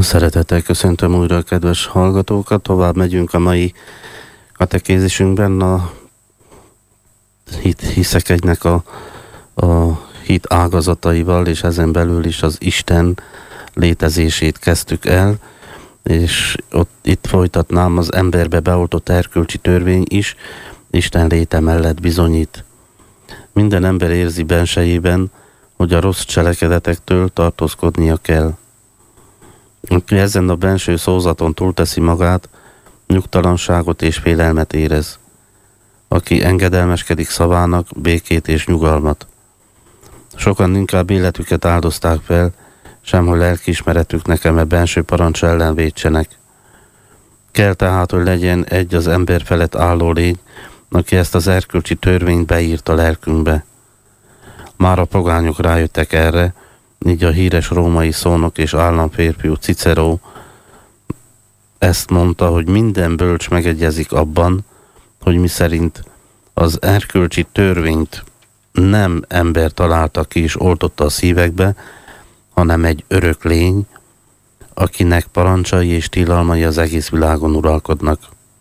Szeretettel köszöntöm újra a kedves hallgatókat, tovább megyünk a mai katekézisünkben a hiszek egynek a hit ágazataival, és ezen belül is az Isten létezését kezdtük el, és itt folytatnám az emberbe beoltott erkölcsi törvény is, Isten léte mellett bizonyít. Minden ember érzi bensejében, hogy a rossz cselekedetektől tartózkodnia kell. Aki ezen a benső szózaton túlteszi magát, nyugtalanságot és félelmet érez. Aki engedelmeskedik szavának, békét és nyugalmat. Sokan inkább életüket áldozták fel, semhogy lelkiismeretük nekem benső parancs ellen védsenek. Kell tehát, hogy legyen egy az ember felett álló lény, aki ezt az erkölcsi törvényt beírt a lelkünkbe. Már a pogányok rájöttek erre, így a híres római szónok és államférfiú Cicero ezt mondta, hogy minden bölcs megegyezik abban, hogy miszerint az erkölcsi törvényt nem ember találta ki és oltotta a szívekbe, hanem egy örök lény, akinek parancsai és tilalmai az egész világon uralkodnak.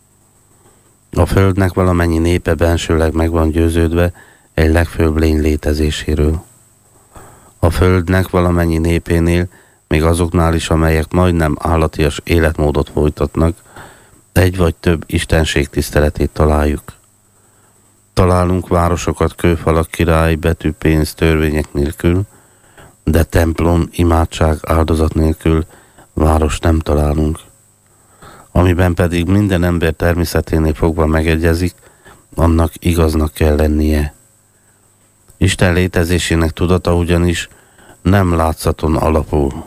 A földnek valamennyi népe bensőleg meg van győződve egy legfőbb lény létezéséről. A földnek valamennyi népénél, még azoknál is, amelyek majdnem állatias életmódot folytatnak, egy vagy több istenség tiszteletét találjuk. Találunk városokat kőfalak, király, betű, pénz, törvények nélkül, de templom, imádság, áldozat nélkül város nem találunk. Amiben pedig minden ember természeténél fogva megegyezik, annak igaznak kell lennie. Isten létezésének tudata ugyanis nem látszaton alapul,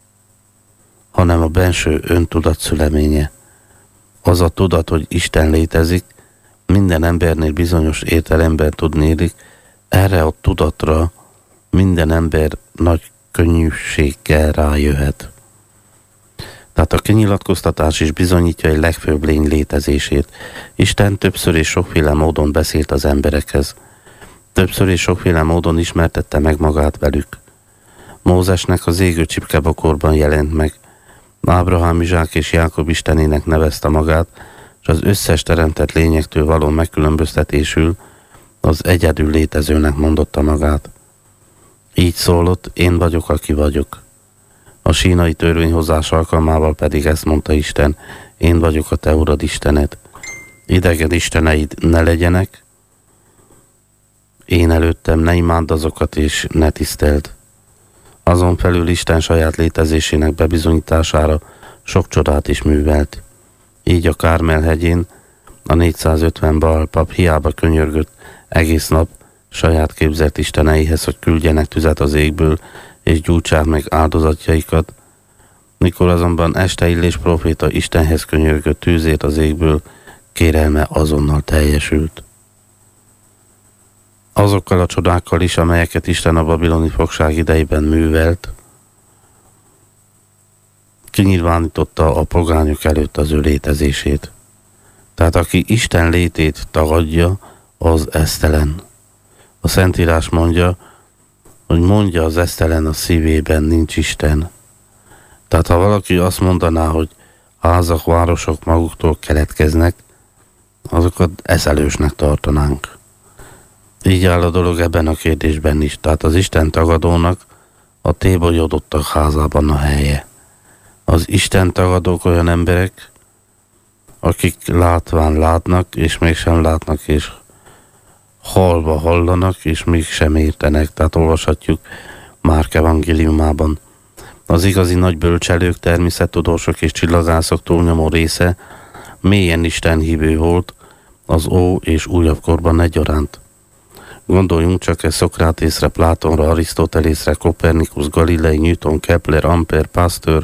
hanem a benső öntudat szüleménye. Az a tudat, hogy Isten létezik, minden embernél bizonyos értelemben tudnélik, erre a tudatra minden ember nagy könnyűséggel rájöhet. Tehát a kinyilatkoztatás is bizonyítja egy legfőbb lény létezését. Isten többször és sokféle módon beszélt az emberekhez. Többször és sokféle módon ismertette meg magát velük. Mózesnek az égő csipkebokorban jelent meg. Ábrahám, Izsák és Jákob istenének nevezte magát, és az összes teremtett lényektől való megkülönböztetésül az egyedül létezőnek mondotta magát. Így szólott, én vagyok, aki vagyok. A sínai törvényhozás alkalmával pedig ezt mondta Isten, én vagyok a te urad Istened. Idegen isteneid ne legyenek, én előttem ne imádd azokat és ne tiszteld. Azon felül Isten saját létezésének bebizonyítására sok csodát is művelt. Így a Kármel hegyén a 450 Baál pap hiába könyörgött egész nap saját képzelt isteneihez, hogy küldjenek tüzet az égből, és gyújtsák meg áldozatjaikat. Mikor azonban este Illés próféta Istenhez könyörgött tűzért az égből, kérelme azonnal teljesült. Azokkal a csodákkal is, amelyeket Isten a babiloni fogság idejében művelt, kinyilvánította a pogányok előtt az ő létezését. Tehát aki Isten létét tagadja, az esztelen. A Szentírás mondja, hogy mondja az esztelen a szívében nincs Isten. Tehát ha valaki azt mondaná, hogy házak, városok maguktól keletkeznek, azokat eszelősnek tartanánk. Így áll a dolog ebben a kérdésben is. Tehát az Isten tagadónak a tébolyodottak házában a helye. Az Isten tagadók olyan emberek, akik látván látnak, és mégsem látnak, és hallva hallanak, és mégsem értenek. Tehát olvashatjuk Márk evangéliumában. Az igazi nagy bölcselők, természettudósok és csillagászok túlnyomó része mélyen istenhívő volt az ó és újabb korban egyaránt. Gondoljunk csak Szokratészre, Plátonra, Arisztotelészre, Kopernikus, Galilei, Newton, Kepler, Ampere, Pasteur,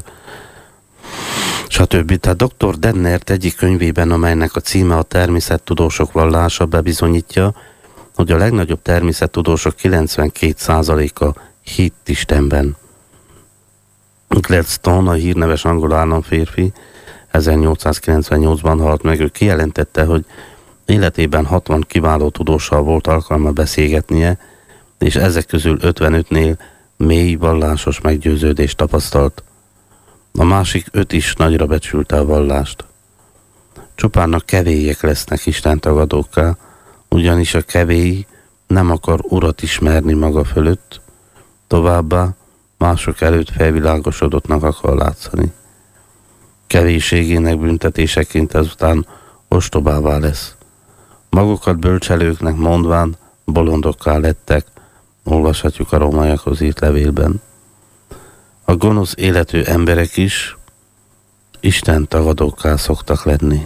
stb. Tehát dr. Dennert egyik könyvében, amelynek a címe a Természettudósok vallása, bebizonyítja, hogy a legnagyobb természettudósok 92%-a hitt Istenben. Gladstone, a hírneves angol államférfi, 1898-ban halt meg, ő kijelentette, hogy életében 60 kiváló tudóssal volt alkalma beszélgetnie, és ezek közül 55-nél mély vallásos meggyőződést tapasztalt. A másik 5 is nagyra becsülte a vallást. Csupán a kevélyek lesznek Isten tagadókká, ugyanis a kevély nem akar urat ismerni maga fölött, továbbá mások előtt felvilágosodottnak akar látszani. Kevélységének büntetéseként ezután ostobává lesz. Magukat bölcselőknek mondván bolondokká lettek, olvashatjuk a Rómaiakhoz írt levélben. A gonosz életű emberek is Isten tagadókká szoktak lenni.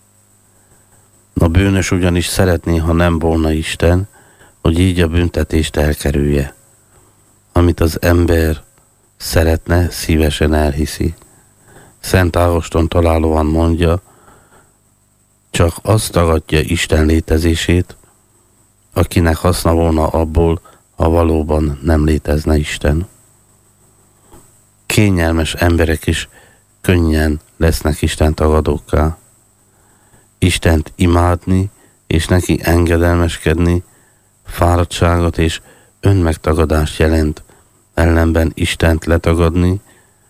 A bűnös ugyanis szeretné, ha nem volna Isten, hogy így a büntetést elkerülje. Amit az ember szeretne, szívesen elhiszi. Szent Ágoston találóan mondja, csak azt tagadja Isten létezését, akinek haszna volna abból, ha valóban nem létezne Isten. Kényelmes emberek is könnyen lesznek Isten tagadókká. Istent imádni és neki engedelmeskedni fáradtságot és önmegtagadást jelent, ellenben Istent letagadni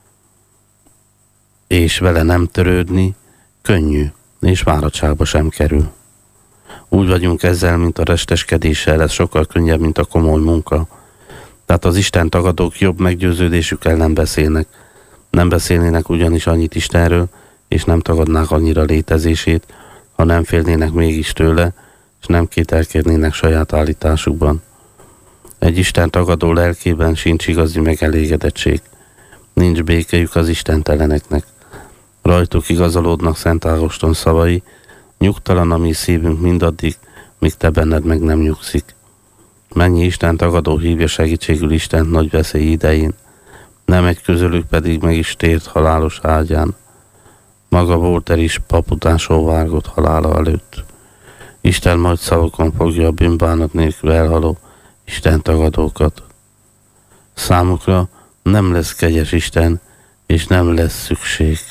és vele nem törődni könnyű és fáradtságba sem kerül. Úgy vagyunk ezzel, mint a resteskedéssel, ez sokkal könnyebb, mint a komoly munka. Tehát az Isten tagadók jobb meggyőződésükkel nem beszélnek. Nem beszélnének ugyanis annyit Istenről, és nem tagadnák annyira létezését, ha nem félnének mégis tőle, és nem kételkednének saját állításukban. Egy Isten tagadó lelkében sincs igazi megelégedettség. Nincs békejük az istenteleneknek. Rajtuk igazolódnak Szent Ágoston szavai, nyugtalan a mi szívünk mindaddig, míg te benned meg nem nyugszik. Mennyi Isten tagadó hívja segítségül Istent nagy veszély idején, nem egy közülük pedig meg is tért halálos ágyán. Maga Voltaire is pap után sóvárgott halála előtt. Isten majd szavakon fogja a bűnbánat nélkül elhaló Isten tagadókat. Számukra nem lesz kegyes Isten, és nem lesz szükség.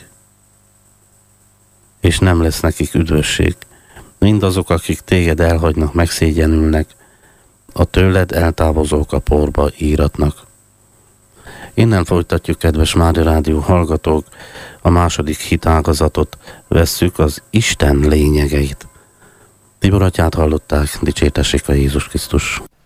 És nem lesz nekik üdvösség. Mindazok, akik téged elhagynak, megszégyenülnek, a tőled eltávozók a porba íratnak. Innen folytatjuk, kedves Mária Rádió hallgatók, a második hitágazatot, vesszük az Isten lényegeit. Tibor atyát hallották, dicsértessék a Jézus Krisztus.